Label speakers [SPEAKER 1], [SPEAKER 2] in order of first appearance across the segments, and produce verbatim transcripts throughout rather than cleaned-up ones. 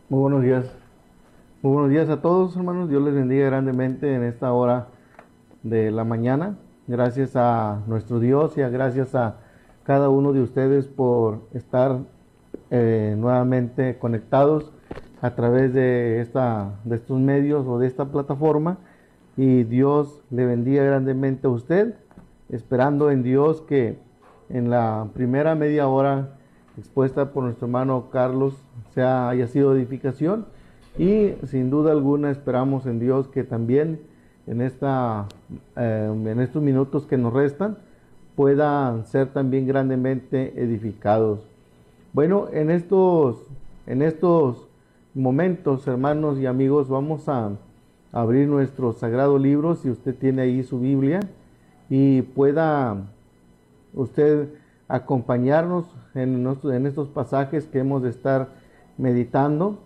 [SPEAKER 1] Muy buenos días. Muy buenos días a todos, hermanos. Dios les bendiga grandemente en esta hora de la mañana. Gracias a nuestro Dios y a gracias a cada uno de ustedes por estar eh, nuevamente conectados a través de esta, de estos medios o de esta plataforma. Y Dios le bendiga grandemente a usted, esperando en Dios que en la primera media hora expuesta por nuestro hermano Carlos sea, haya sido edificación, y sin duda alguna esperamos en Dios que también en, esta, eh, en estos minutos que nos restan puedan ser también grandemente edificados. Bueno, en estos, en estos momentos, hermanos y amigos, vamos a abrir nuestro sagrado libro, si usted tiene ahí su Biblia, y pueda usted acompañarnos en, nuestro, en estos pasajes que hemos de estar meditando.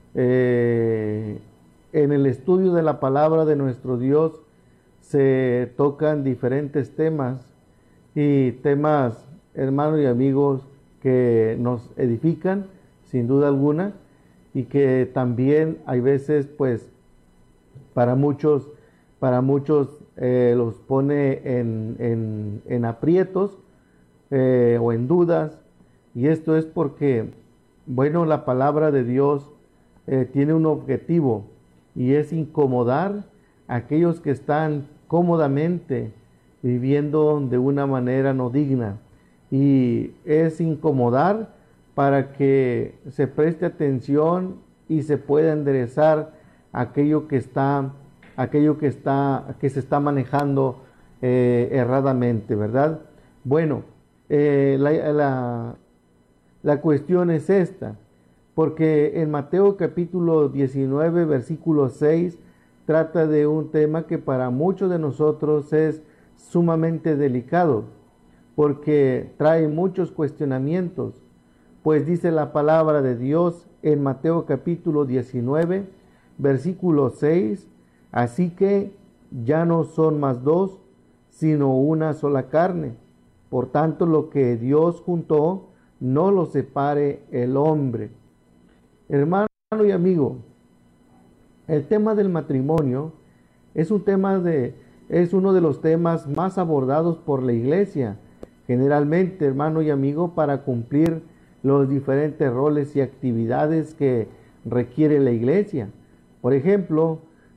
[SPEAKER 1] Eh, en el estudio de la palabra de nuestro Dios se tocan diferentes temas y temas, hermanos y amigos, que nos edifican sin duda alguna, y que también hay veces pues para muchos para muchos eh, los pone en, en, en aprietos eh, o en dudas, y esto es porque, bueno, la palabra de Dios eh, tiene un objetivo, y es incomodar a aquellos que están cómodamente viviendo de una manera no digna, y es incomodar para que se preste atención y se pueda enderezar aquello que está aquello que está que se está manejando eh, erradamente, ¿verdad? Bueno, eh, la, la, la cuestión es esta, porque en Mateo capítulo diecinueve, versículo seis, trata de un tema que para muchos de nosotros es sumamente delicado, porque trae muchos cuestionamientos, pues dice la palabra de Dios en Mateo capítulo diecinueve, versículo seis, así que ya no son más dos, sino una sola carne. Por tanto, lo que Dios juntó, no lo separe el hombre. Hermano y amigo, el tema del matrimonio es un tema de, es uno de los temas más abordados por la iglesia, generalmente, hermano y amigo, para cumplir los diferentes roles y actividades que requiere la iglesia. Por ejemplo,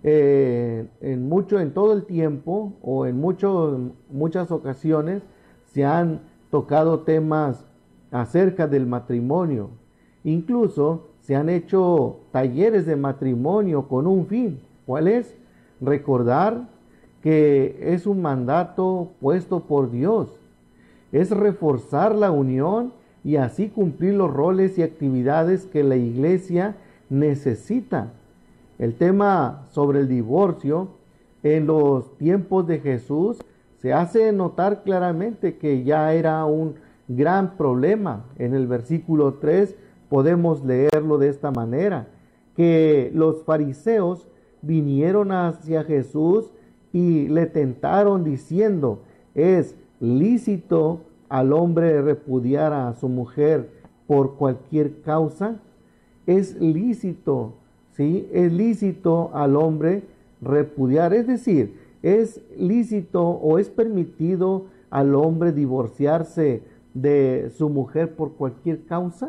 [SPEAKER 1] eh, en mucho, en todo el tiempo o en mucho, muchas ocasiones se han tocado temas acerca del matrimonio. Incluso se han hecho talleres de matrimonio con un fin. ¿Cuál es? Recordar que es un mandato puesto por Dios. Es reforzar la unión y así cumplir los roles y actividades que la iglesia necesita. El tema sobre el divorcio en los tiempos de Jesús se hace notar claramente que ya era un gran problema. En el versículo tres podemos leerlo de esta manera, que los fariseos vinieron hacia Jesús y le tentaron diciendo, ¿es lícito al hombre repudiar a su mujer por cualquier causa? Es lícito, ¿sí? Es lícito al hombre repudiar, es decir, es lícito o es permitido al hombre divorciarse de su mujer por cualquier causa.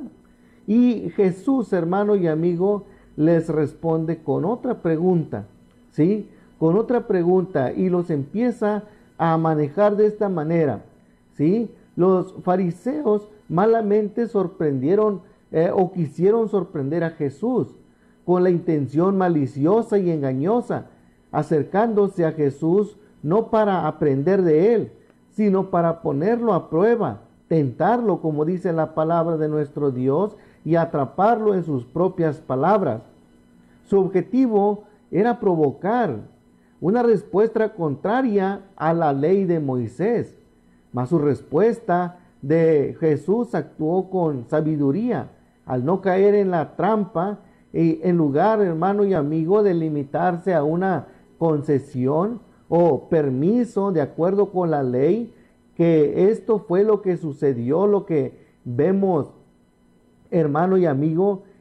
[SPEAKER 1] Y Jesús, hermano y amigo, les responde con otra pregunta, ¿sí? Con otra pregunta, y los empieza a manejar de esta manera, ¿sí? Los fariseos malamente sorprendieron eh, o quisieron sorprender a Jesús con la intención maliciosa y engañosa, acercándose a Jesús no para aprender de él, sino para ponerlo a prueba, tentarlo, como dice la palabra de nuestro Dios, y atraparlo en sus propias palabras. Su objetivo era provocar una respuesta contraria a la ley de Moisés, mas su respuesta de Jesús actuó con sabiduría, al no caer en la trampa, y en lugar, hermano y amigo, de limitarse a una concesión o permiso de acuerdo con la ley, que esto fue lo que sucedió, lo que vemos, hermano y amigo,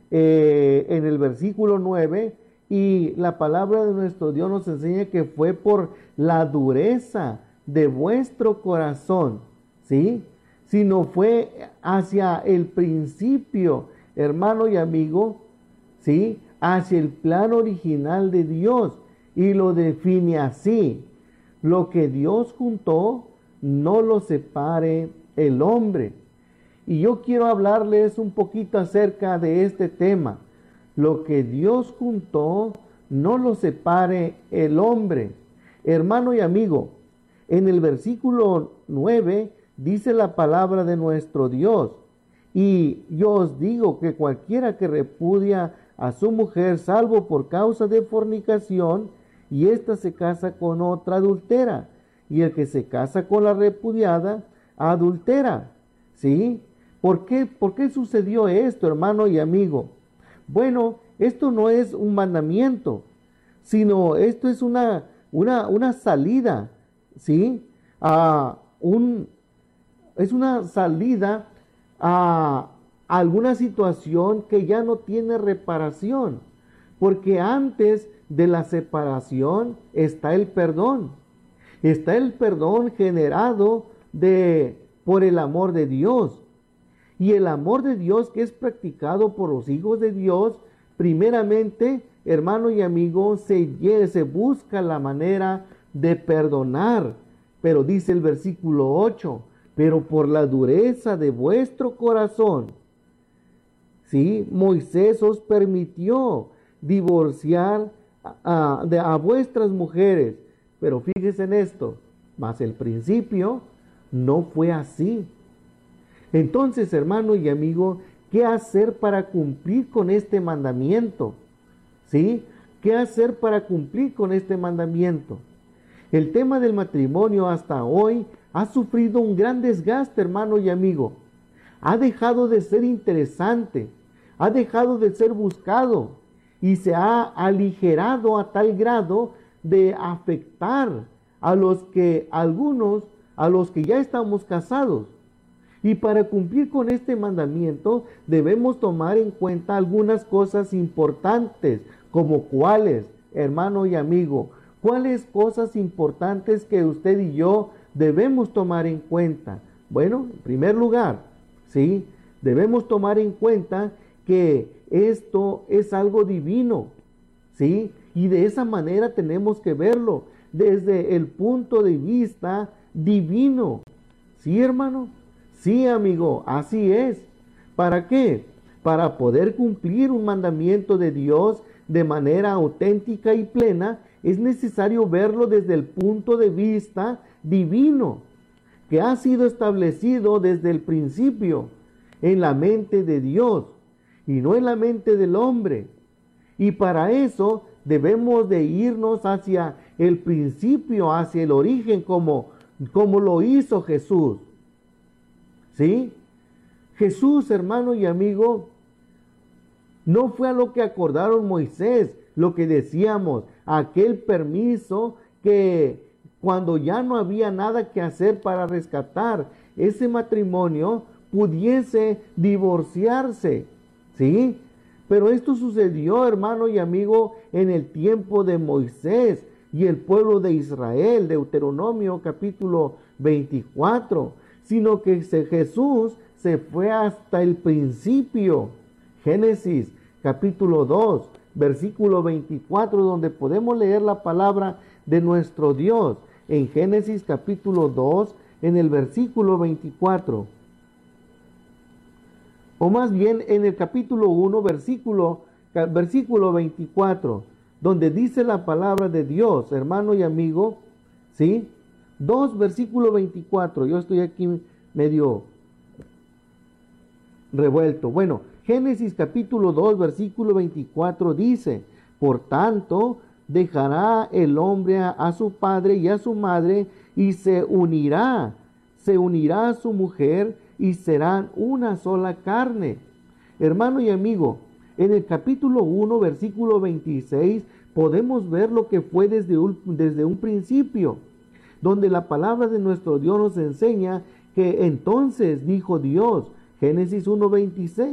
[SPEAKER 1] eh, en el versículo nueve, y la palabra de nuestro Dios nos enseña que fue por la dureza de vuestro corazón, ¿sí? Sino fue hacia el principio, hermano y amigo, ¿sí? Hacia el plan original de Dios, y lo define así: lo que Dios juntó, no lo separe el hombre. Y yo quiero hablarles un poquito acerca de este tema. Lo que Dios juntó, no lo separe el hombre. Hermano y amigo, en el versículo nueve dice la palabra de nuestro Dios: y yo os digo que cualquiera que repudia a su mujer, salvo por causa de fornicación, y ésta se casa con otra, adultera, y el que se casa con la repudiada, adultera. ¿Sí? ¿Por qué? ¿Por qué sucedió esto, hermano y amigo? Bueno, esto no es un mandamiento, sino esto es una, una, una salida, ¿sí? A un, es una salida a alguna situación que ya no tiene reparación, porque antes de la separación está el perdón, está el perdón generado de, por el amor de Dios. Y el amor de Dios que es practicado por los hijos de Dios, primeramente, hermano y amigo, se, se busca la manera de perdonar. Pero dice el versículo ocho, pero por la dureza de vuestro corazón, ¿sí? Moisés os permitió divorciar a, a, de, a vuestras mujeres. Pero fíjese en esto, mas el principio no fue así. Entonces, hermano y amigo, ¿qué hacer para cumplir con este mandamiento? ¿Sí? ¿Qué hacer para cumplir con este mandamiento? El tema del matrimonio hasta hoy ha sufrido un gran desgaste, hermano y amigo. Ha dejado de ser interesante, ha dejado de ser buscado y se ha aligerado a tal grado de afectar a los que, algunos, a los que ya estamos casados. Y para cumplir con este mandamiento debemos tomar en cuenta algunas cosas importantes, como cuáles, hermano y amigo, cuáles cosas importantes que usted y yo debemos tomar en cuenta. Bueno, en primer lugar, ¿sí? Debemos tomar en cuenta que esto es algo divino, ¿sí? Y de esa manera tenemos que verlo desde el punto de vista divino. ¿Sí, hermano? Sí, amigo, así es. ¿Para qué? Para poder cumplir un mandamiento de Dios de manera auténtica y plena, es necesario verlo desde el punto de vista divino, que ha sido establecido desde el principio en la mente de Dios y no en la mente del hombre. Y para eso debemos de irnos hacia el principio, hacia el origen, como, como lo hizo Jesús. ¿Sí? Jesús, hermano y amigo, no fue a lo que acordaron Moisés, lo que decíamos, aquel permiso que cuando ya no había nada que hacer para rescatar ese matrimonio, pudiese divorciarse, ¿sí? Pero esto sucedió, hermano y amigo, en el tiempo de Moisés y el pueblo de Israel, Deuteronomio capítulo veinticuatro. Sino que Jesús se fue hasta el principio. Génesis capítulo dos, versículo veinticuatro, donde podemos leer la palabra de nuestro Dios. En Génesis capítulo dos, en el versículo veinticuatro. O más bien en el capítulo uno, versículo, versículo veinticuatro, donde dice la palabra de Dios, hermano y amigo, ¿sí? dos, versículo veinticuatro. Yo estoy aquí medio revuelto. Bueno, Génesis capítulo dos, versículo veinticuatro dice: por tanto, dejará el hombre a, a su padre y a su madre, y se unirá, se unirá a su mujer, y serán una sola carne. Hermano y amigo, en el capítulo uno, versículo veintiséis, podemos ver lo que fue desde un, desde un principio, donde la palabra de nuestro Dios nos enseña que entonces dijo Dios, Génesis uno veintiséis,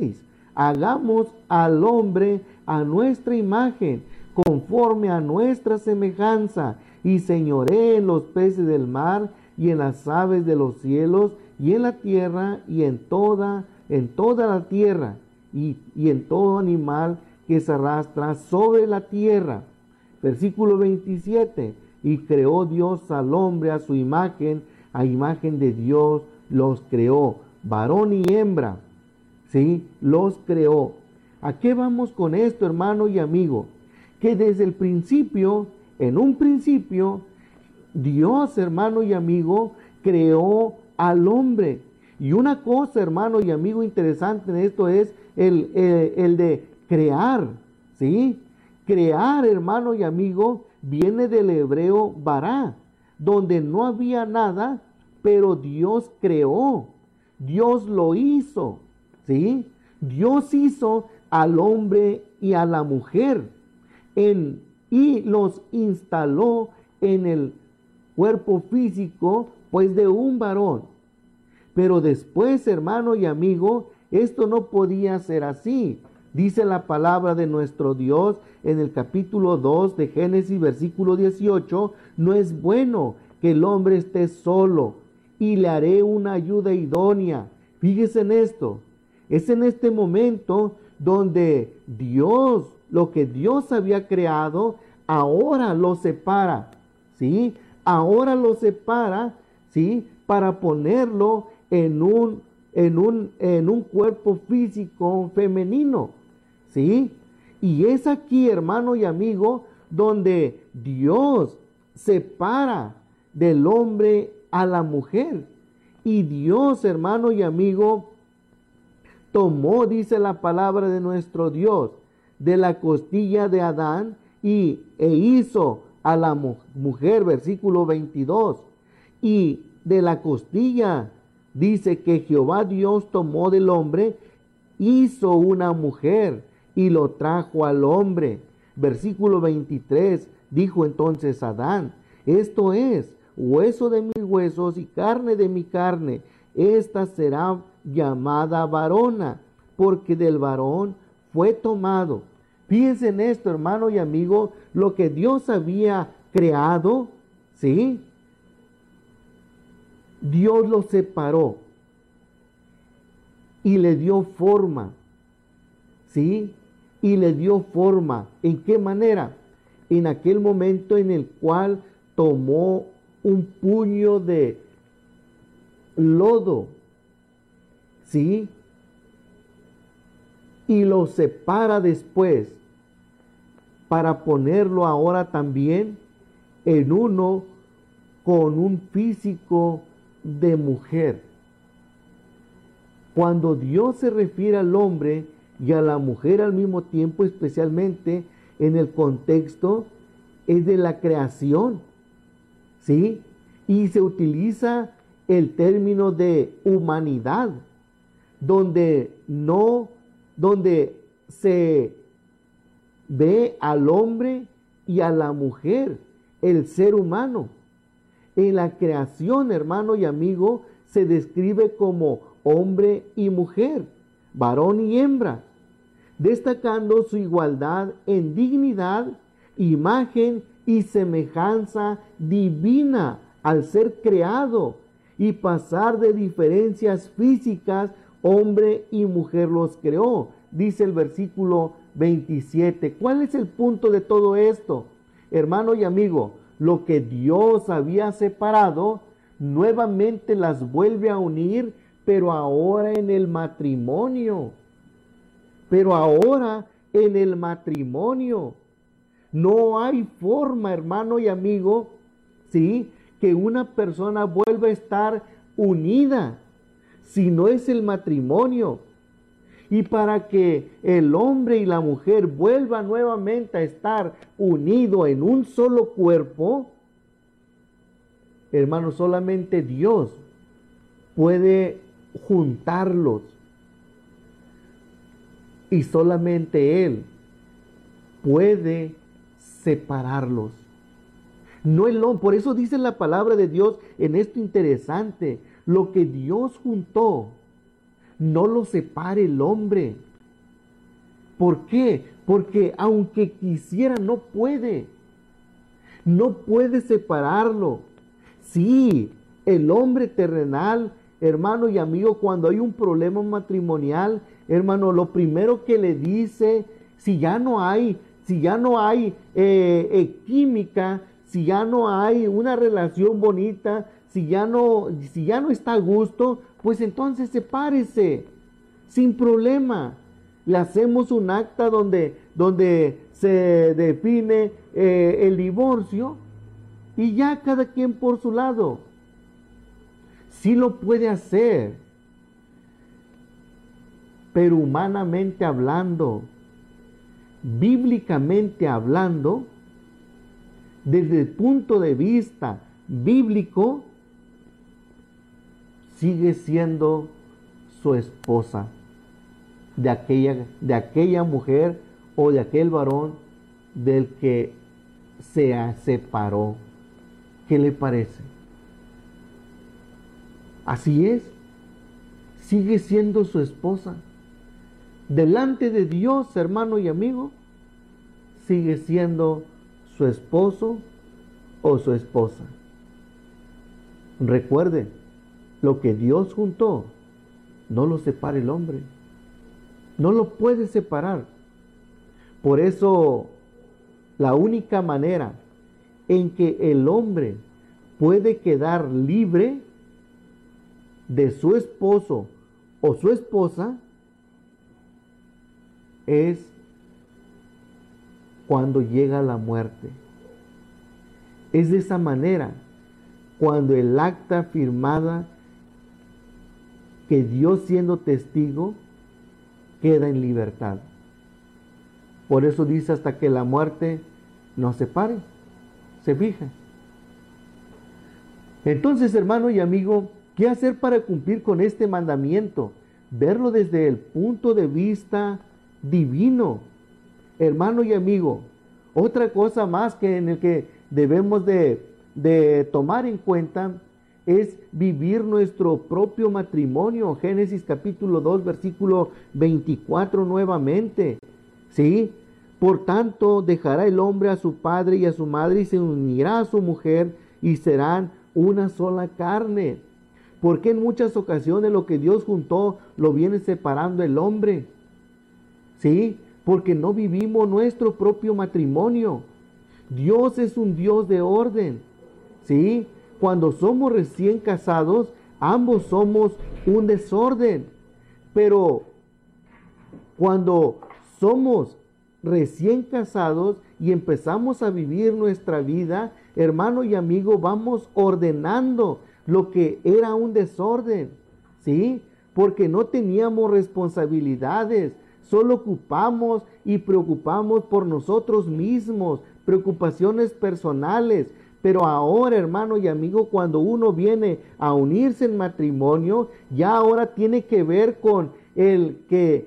[SPEAKER 1] hagamos al hombre a nuestra imagen, conforme a nuestra semejanza, y señoree en los peces del mar, y en las aves de los cielos, y en la tierra, y en toda, en toda la tierra, y, y en todo animal que se arrastra sobre la tierra. Versículo veintisiete. Y creó Dios al hombre a su imagen, a imagen de Dios los creó, varón y hembra, ¿sí? Los creó. ¿A qué vamos con esto, hermano y amigo? Que desde el principio, en un principio, Dios, hermano y amigo, creó al hombre. Y una cosa, hermano y amigo, interesante en esto es el, el, el de crear, ¿sí? Crear, hermano y amigo, viene del hebreo bará, donde no había nada, pero Dios creó. Dios lo hizo, ¿sí? Dios hizo al hombre y a la mujer en, y los instaló en el cuerpo físico, pues de un varón. Pero después, hermano y amigo, esto no podía ser así. Dice la palabra de nuestro Dios en el capítulo dos de Génesis, versículo dieciocho, no es bueno que el hombre esté solo, y le haré una ayuda idónea. Fíjese en esto, es en este momento donde Dios, lo que Dios había creado, ahora lo separa, ¿sí? Ahora lo separa, ¿sí? Para ponerlo en un, en un, en un cuerpo físico femenino, ¿sí? Y es aquí, hermano y amigo, donde Dios separa del hombre a la mujer. Y Dios, hermano y amigo, tomó, dice la palabra de nuestro Dios, de la costilla de Adán y, e hizo a la mu- mujer, versículo veintidós. Y de la costilla, dice que Jehová Dios tomó del hombre, hizo una mujer y lo trajo al hombre. Versículo veintitrés, dijo entonces Adán, esto es hueso de mis huesos y carne de mi carne, esta será llamada varona, porque del varón fue tomado. Fíjense en esto, hermano y amigo, lo que Dios había creado, ¿sí? Dios lo separó y le dio forma, ¿sí? Y le dio forma. ¿En qué manera? En aquel momento en el cual tomó un puño de lodo, ¿sí? Y lo separa después para ponerlo ahora también en uno con un físico de mujer. Cuando Dios se refiere al hombre y a la mujer al mismo tiempo, especialmente en el contexto, es de la creación, ¿sí? Y se utiliza el término de humanidad, donde no, donde se ve al hombre y a la mujer, el ser humano. En la creación, hermano y amigo, se describe como hombre y mujer, varón y hembra, destacando su igualdad en dignidad, imagen y semejanza divina al ser creado y pasar de diferencias físicas, hombre y mujer los creó, dice el versículo veintisiete. ¿Cuál es el punto de todo esto? Hermano y amigo, lo que Dios había separado, nuevamente las vuelve a unir, pero ahora en el matrimonio. Pero ahora en el matrimonio. No hay forma, hermano y amigo, ¿sí?, que una persona vuelva a estar unida si no es el matrimonio. Y para que el hombre y la mujer vuelvan nuevamente a estar unidos en un solo cuerpo, hermano, solamente Dios puede juntarlos. Y solamente Él puede separarlos. No el hombre. Por eso dice la palabra de Dios en esto interesante: lo que Dios juntó, no lo separe el hombre. ¿Por qué? Porque aunque quisiera, no puede. No puede separarlo. Sí, el hombre terrenal, hermano y amigo, cuando hay un problema matrimonial, hermano, lo primero que le dice, si ya no hay, si ya no hay eh, eh, química, si ya no hay una relación bonita, si ya no, si ya no está a gusto, pues entonces sepárese, sin problema. Le hacemos un acta donde, donde se define eh, el divorcio y ya cada quien por su lado. Sí lo puede hacer, pero humanamente hablando, bíblicamente hablando, desde el punto de vista bíblico, sigue siendo su esposa de aquella, de aquella mujer o de aquel varón del que se separó. ¿Qué le parece? Así es, sigue siendo su esposa. Delante de Dios, hermano y amigo, sigue siendo su esposo o su esposa. Recuerde, lo que Dios juntó, no lo separa el hombre. No lo puede separar. Por eso, la única manera en que el hombre puede quedar libre de su esposo o su esposa es cuando llega la muerte. Es de esa manera, cuando el acta firmada que Dios siendo testigo queda en libertad. Por eso dice hasta que la muerte nos separe. Se fija. Entonces, hermano y amigo, ¿qué hacer para cumplir con este mandamiento? Verlo desde el punto de vista divino. Hermano y amigo, otra cosa más que en el que debemos de, de tomar en cuenta es vivir nuestro propio matrimonio. Génesis capítulo dos, versículo veinticuatro nuevamente. ¿Sí? Por tanto, dejará el hombre a su padre y a su madre y se unirá a su mujer y serán una sola carne. Porque en muchas ocasiones lo que Dios juntó lo viene separando el hombre. ¿Sí? Porque no vivimos nuestro propio matrimonio. Dios es un Dios de orden. ¿Sí? Cuando somos recién casados, ambos somos un desorden. Pero cuando somos recién casados y empezamos a vivir nuestra vida, hermano y amigo, vamos ordenando lo que era un desorden, ¿sí? Porque no teníamos responsabilidades, solo ocupamos y preocupamos por nosotros mismos, preocupaciones personales. Pero ahora, hermano y amigo, cuando uno viene a unirse en matrimonio, ya ahora tiene que ver con el que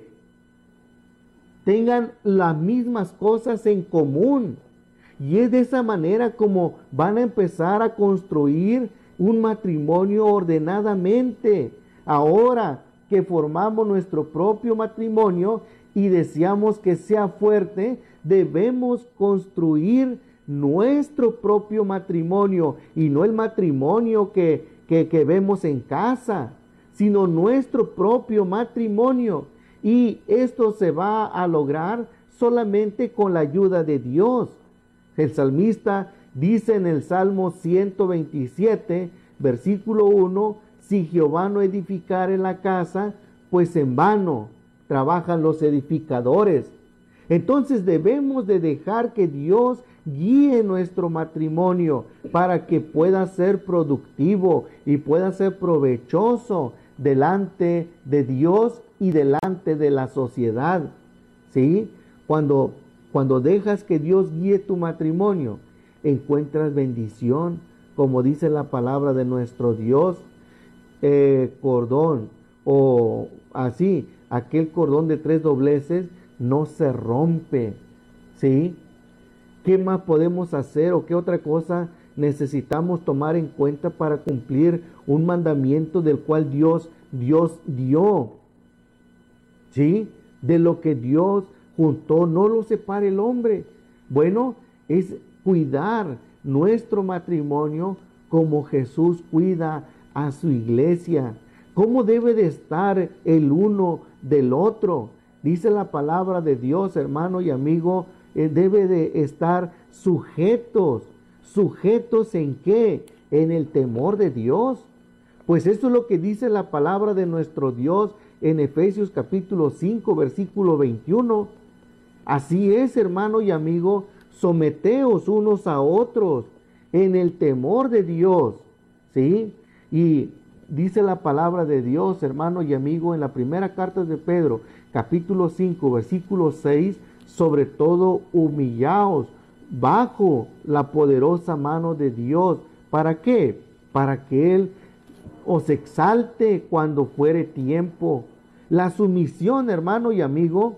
[SPEAKER 1] tengan las mismas cosas en común. Y es de esa manera como van a empezar a construir un matrimonio ordenadamente. Ahora que formamos nuestro propio matrimonio y deseamos que sea fuerte, debemos construir nuestro propio matrimonio y no el matrimonio que, que, que vemos en casa, sino nuestro propio matrimonio. Y esto se va a lograr solamente con la ayuda de Dios. El salmista dice en el Salmo ciento veintisiete, versículo uno, si Jehová no edificare la casa, pues en vano trabajan los edificadores. Entonces debemos de dejar que Dios guíe nuestro matrimonio para que pueda ser productivo y pueda ser provechoso delante de Dios y delante de la sociedad. ¿Sí? Cuando, cuando dejas que Dios guíe tu matrimonio, encuentras bendición, como dice la palabra de nuestro Dios, eh, cordón o así, aquel cordón de tres dobleces no se rompe. ¿Sí? ¿Qué más podemos hacer o qué otra cosa necesitamos tomar en cuenta para cumplir un mandamiento del cual Dios, Dios dio? ¿Sí? De lo que Dios juntó, no lo separe el hombre. Bueno, es cuidar nuestro matrimonio como Jesús cuida a su iglesia. ¿Cómo debe de estar el uno del otro? Dice la palabra de Dios, hermano y amigo, eh, debe de estar sujetos. ¿Sujetos en qué? En el temor de Dios. Pues eso es lo que dice la palabra de nuestro Dios en Efesios capítulo cinco, versículo veintiuno. Así es, hermano y amigo, someteos unos a otros en el temor de Dios, ¿sí? Y dice la palabra de Dios, hermano y amigo, en la primera carta de Pedro, capítulo cinco, versículo seis, sobre todo humillaos bajo la poderosa mano de Dios. ¿Para qué? Para que Él os exalte cuando fuere tiempo. La sumisión, hermano y amigo,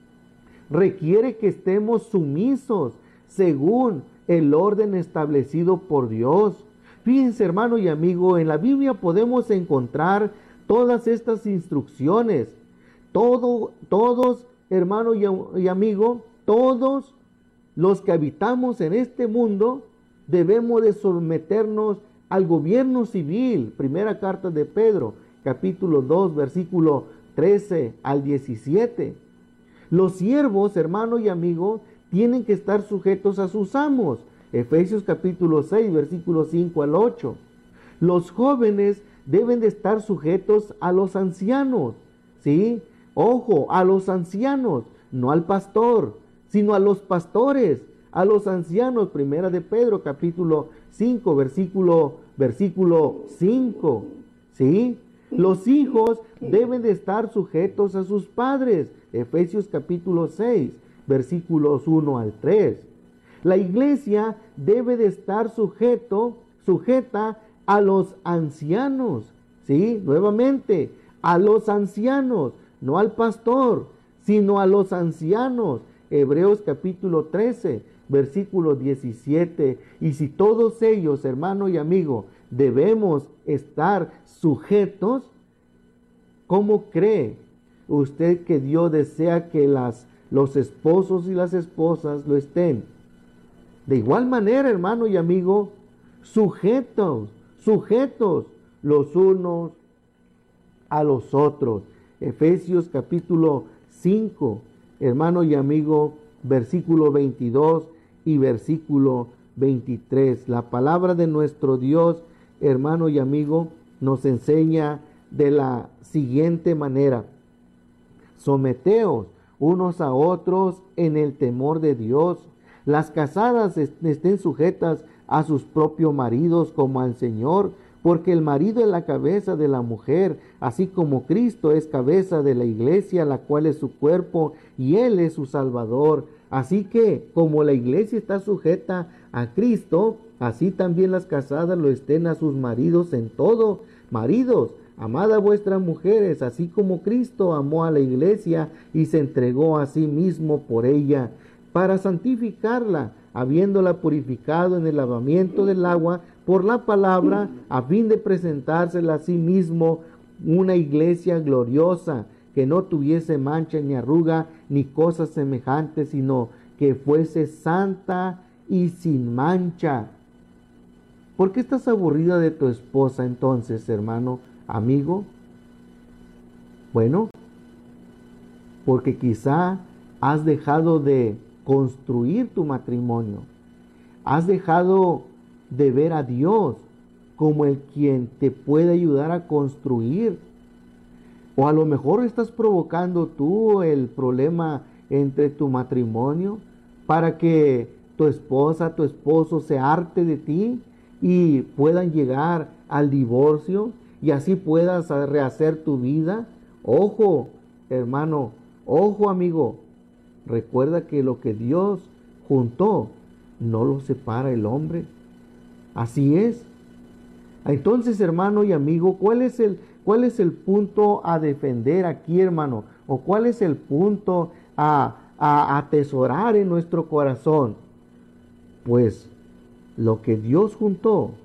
[SPEAKER 1] requiere que estemos sumisos según el orden establecido por Dios. Fíjense, hermano y amigo, en la Biblia podemos encontrar todas estas instrucciones. Todo, todos, hermano y, y amigo, todos los que habitamos en este mundo debemos de someternos al gobierno civil. Primera carta de Pedro, capítulo dos, versículo trece al diecisiete. Los siervos, hermano y amigo, tienen que estar sujetos a sus amos. Efesios capítulo seis, versículos cinco al ocho. Los jóvenes deben de estar sujetos a los ancianos, ¿sí? Ojo, a los ancianos, no al pastor, sino a los pastores, a los ancianos. Primera de Pedro capítulo cinco, versículo, versículo cinco, ¿sí? Los hijos deben de estar sujetos a sus padres. Efesios capítulo seis, versículos uno al tres. La iglesia debe de estar sujeto, sujeta a los ancianos, ¿sí? Nuevamente, a los ancianos, no al pastor, sino a los ancianos. Hebreos capítulo trece, versículo diecisiete. Y si todos ellos, hermano y amigo, debemos estar sujetos, ¿cómo cree usted que Dios desea que las, los esposos y las esposas lo estén? De igual manera, hermano y amigo, sujetos, sujetos los unos a los otros. Efesios capítulo cinco, hermano y amigo, versículo veintidós y versículo veintitrés. La palabra de nuestro Dios, hermano y amigo, nos enseña de la siguiente manera: someteos unos a otros en el temor de Dios. Las casadas estén sujetas a sus propios maridos como al Señor, porque el marido es la cabeza de la mujer, así como Cristo es cabeza de la iglesia, la cual es su cuerpo, y Él es su Salvador. Así que, como la iglesia está sujeta a Cristo, así también las casadas lo estén a sus maridos en todo. Maridos, amad a vuestras mujeres, así como Cristo amó a la iglesia y se entregó a sí mismo por ella, para santificarla, habiéndola purificado en el lavamiento del agua por la palabra, a fin de presentársela a sí mismo una iglesia gloriosa, que no tuviese mancha ni arruga ni cosas semejantes, sino que fuese santa y sin mancha. ¿Por qué estás aburrida de tu esposa entonces, hermano, amigo? Bueno, porque quizá has dejado de construir tu matrimonio. Has dejado de ver a Dios como el quien te puede ayudar a construir. O a lo mejor estás provocando tú el problema entre tu matrimonio para que tu esposa, tu esposo se harte de ti y puedan llegar al divorcio y así puedas rehacer tu vida. Ojo, hermano, ojo, amigo. Recuerda que lo que Dios juntó no lo separa el hombre. Así es. Entonces, hermano y amigo, ¿cuál es el, cuál es el punto a defender aquí, hermano? ¿O cuál es el punto a, a atesorar en nuestro corazón? Pues lo que Dios juntó,